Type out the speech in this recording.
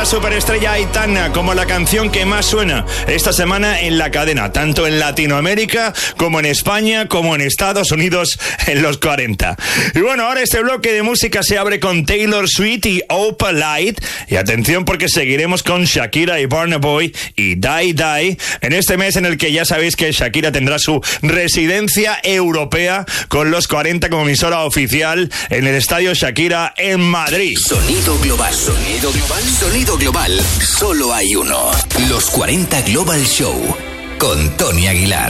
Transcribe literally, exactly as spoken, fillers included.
superestrella Aitana como la canción que más suena esta semana en la cadena, tanto en Latinoamérica como en España, como en Estados Unidos en los cuarenta. Y bueno, ahora este bloque de música se abre con Taylor Swift y Opa Light. Y atención porque seguiremos con Shakira y Burna Boy y Die Die en este mes en el que ya sabéis que Shakira tendrá su residencia europea con los cuarenta como emisora oficial en el Estadio Shakira en Madrid. Sonido global, sonido global, sonido global. Solo hay uno. Los cuarenta Global Show con Tony Aguilar.